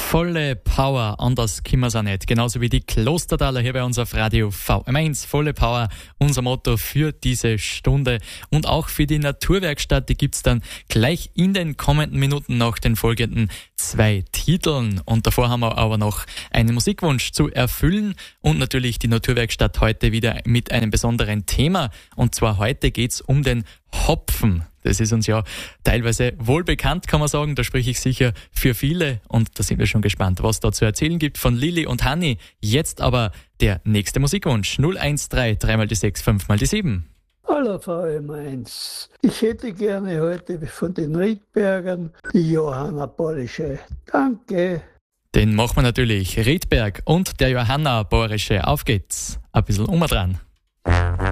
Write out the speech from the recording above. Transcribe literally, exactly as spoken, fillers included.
Volle Power, anders können wir es auch nicht. Genauso wie die Klostertaler hier bei uns auf Radio V M eins. Volle Power, unser Motto für diese Stunde. Und auch für die Naturwerkstatt, die gibt's dann gleich in den kommenden Minuten nach den folgenden zwei Titeln. Und davor haben wir aber noch einen Musikwunsch zu erfüllen. Und natürlich die Naturwerkstatt heute wieder mit einem besonderen Thema. Und zwar heute geht's um den Hopfen. Das ist uns ja teilweise wohl bekannt, kann man sagen. Da spreche ich sicher für viele. Und da sind wir schon gespannt, was da zu erzählen gibt von Lilly und Hanni. Jetzt aber der nächste Musikwunsch. null eins drei, drei mal die sechs, fünf mal die sieben. Hallo V M eins. Ich hätte gerne heute von den Riedbergern die Johanna Borische. Danke. Den machen wir natürlich. Riedberg und der Johanna Borische. Auf geht's. Ein bisschen um dran.